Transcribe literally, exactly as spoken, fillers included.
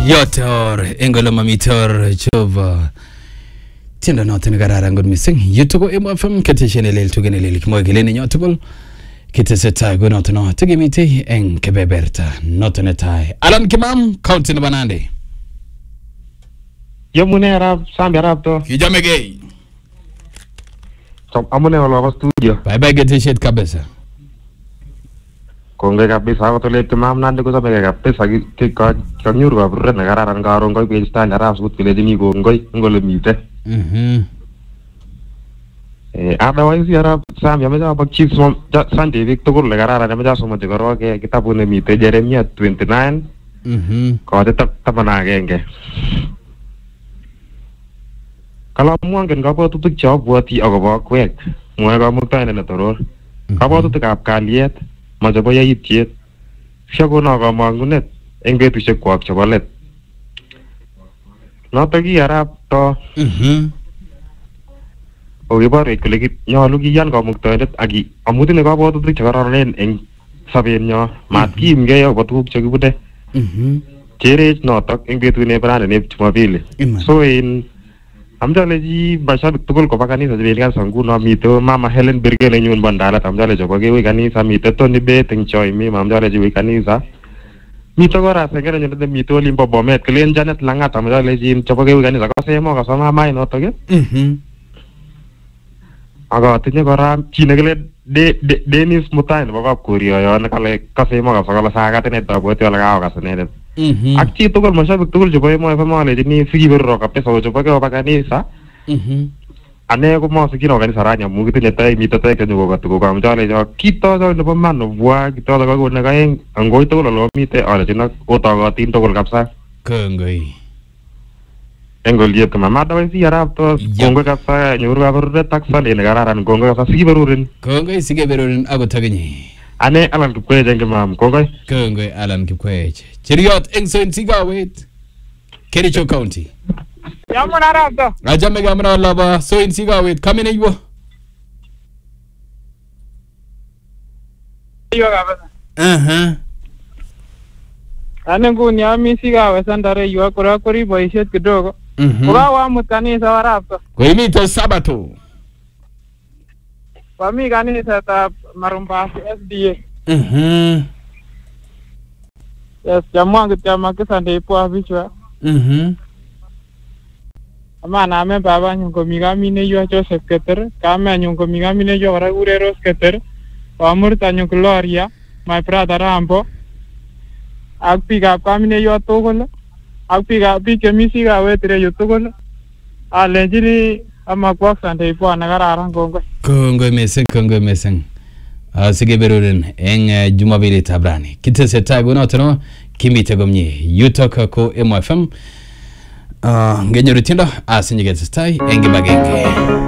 Yotor engolo mamitor chova tienda noten kararan kot missing yutuko M F M keteshen elel tugen elel kimogeleni nyotugul kitesetai go noten no tegemite eng kebeberta noten etai Alan Kimam county nebo Nandi Yomune arab sambi arab to kijamegei so amune wala studio bye bye keteshet kabisa konge kabisa ako tole Kimam Nandi ko sabe kabisa ka kanyuru ka burre na kararan karon ko pe stand arab sut kile dini ko ngoy ngole mite mhm eh otherwise arab sambi ameja bak chief som Sunday week tugul le kararan ameja somo te koro ke kitabu ne mite Jeremiah twenty-nine mhm ko te tabana agenge kala muangen kabwatutik che abwati akobo kwek mwae kamuktaindet ne toror kabwatutik ab kalyet mache bo yaitiet siakono kamangunet eng betusiek kwak chebo let noto ki arab to mhm okiborwech kole nyolu kiyan kamuktaindet ak amu tinye kabwatutik chekororonen eng sobenyo mat kiimgei akobo tuguk chekibune mhm cherech notok eng betut ne brande ne Jumapili so in amjale ji mashabik tugul koba kanisa chebendi kanisa nguno mito mama Helen Birgele nyun bandalat amjale chobo kewe kanisa mito Tony Bet eng choi mi amjale ji kanisa mito kora sengere nyun mito limbo Bomet Klen Janet Langat amjale ji chobo kewe kanisa kasemo kasoma mai notok ke mhm aga tinye kora chi nekile Dennis Mutai nebo Kapkorio yon kale kasemo kasakala sagat ne taboti wala ka kasenet mhm ak chi tugul mashabik tugul chebo emo fa male ni sikiberro kabisa chebo ke ba kanisa mhm ane ko mo sikino kanisa ranya mu kitinye tay mito tay kenyo ko katuko kam jale jo kito jo nebo mano bwa kito ko ko ne kaeng angoi tugul lo mite ala jina ko ta ga tin tugul kapsa kongoi engol yet kama mada wa si arab to kongo kapsa nyuru ga berre taksa ne kararan kongo kapsa sikiberurin kongoi sikiberurin agotagenyi ane Alan Kipkweje eng mam kongoi kongoi Alan Kipkweje cheriot eng Saint Sigawet Kericho County Yamun arab to ajame gamra laba Saint Sigawet kamene yuo yo kabisa aha ane nguni ami Sigawet sandare yo akora kori boisiet kidogo mhm ukawa mut kanisa arab to koimito sabato Wami kanisa ta Marumbasi S D A. mhm Yes, jamwangu chama kisande ipo vichwa. mhm Ama na me baba nyungo migami ne yo Joseph Keter, kama nyungo migami ne yo wara ure Rose Keter. Wa murta nyungo Gloria, my brother Rambo. Ak piga kami ne yo togol. Ak piga piga misiga wetre yo togol. Alenjini ama kwa sande ipo anagara ngongwe. kongoi meseng kongoi meseng sigeberurin eng Jumapili tabrani kitesetai gonotono kimite komye yutok ko M F M ngenyoru tindo asinyeketestai eng kibagenge